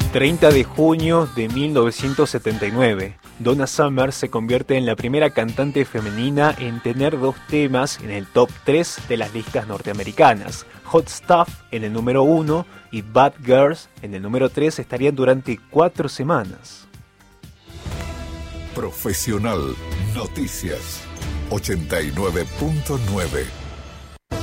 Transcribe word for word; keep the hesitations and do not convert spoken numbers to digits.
treinta de junio de mil novecientos setenta y nueve, Donna Summer se convierte en la primera cantante femenina en tener dos temas en el top tres de las listas norteamericanas. Hot Stuff en el número uno y Bad Girls en el número tres estarían durante cuatro semanas. Profesional Noticias ochenta y nueve punto nueve.